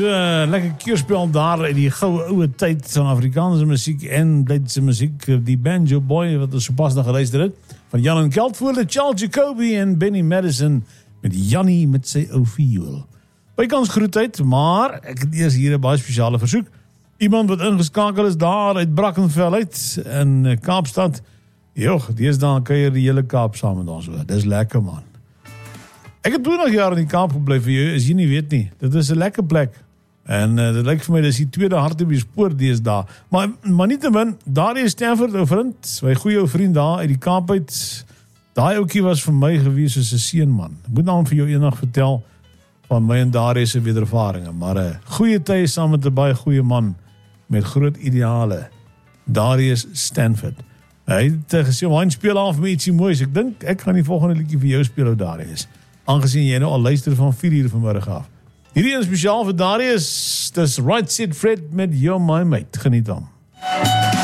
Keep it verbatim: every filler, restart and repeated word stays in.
Uh, lekker keurspel daar in die goue oude tyd van Afrikaanse muziek en Duitse muziek. Die Banjo Boy, wat ons so pas nog geluister het. Van Jan en Keltvoorde, Charles Jacoby en Benny Madison met Jannie met sy ou viool. Bykans groetheid, maar ek het eers hier 'n baie spesiale versoek. Iemand wat ingeskakel is daar uit Brackenfell uit in Kaapstad. Joh, deesdae kuier die hele Kaap saam met ons. Dis lekker, man. Ek het twintig jaar in die Kaap gebly vir jou, as jy nie weet nie. Dit is 'n lekker plek. En uh, dit lyk vir my, dis die tweede hart op die spoor deesdae. Maar, maar nietemin, daar is Stanford, ou vriend, my goeie ou vriend daar uit die Kaap uit. Daai ouetjie was vir my gewees soos 'n seun, man. Ek moet nou vir jou eendag vertel van my en Darius se wederervarings, maar 'n uh, goeie tyd saam met 'n baie goeie man met groot ideale. Darius Stanford. Hy het uh, gesê, "Hy speel af met ietsie moois." Ek dink ek gaan die volgende liedjie vir jou speel, ou Darius. Aangesien jy nou al luister van vier uur vanmiddag af. Hierdie is spesiaal vir Darius. Dis Right Said Fred met You're My Mate. Geniet dan.